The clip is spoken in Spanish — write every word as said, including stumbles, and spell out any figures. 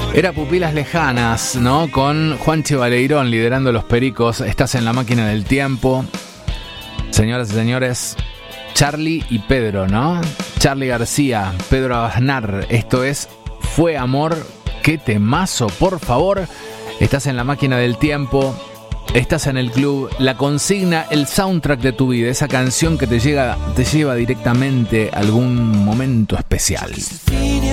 Era Pupilas Lejanas, ¿no? Con Juanche Baleirón liderando Los Pericos. Estás en la máquina del tiempo. Señoras y señores, Charly y Pedro, ¿no? Charly García, Pedro Aznar. Esto es Fue Amor. ¡Qué temazo, por favor! Estás en la máquina del tiempo. Estás en el club. La consigna, el soundtrack de tu vida. Esa canción que te llega, te lleva directamente a algún momento especial.